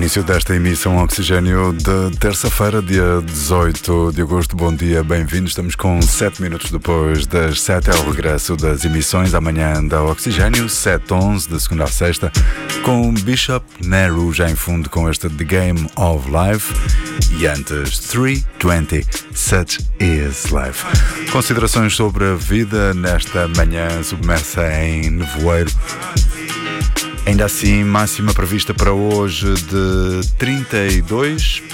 Início desta emissão Oxigênio de terça-feira, dia 18 de agosto. Bom dia, bem-vindos. Estamos com 7 minutos depois das 7, é o regresso das emissões. Amanhã da Oxigênio, 7-11, de segunda a sexta, com Bishop Nehru já em fundo com este The Game of Life. E antes, 320, Such is Life. Considerações sobre a vida nesta manhã submersa em nevoeiro. Ainda assim, máxima prevista para hoje de 32.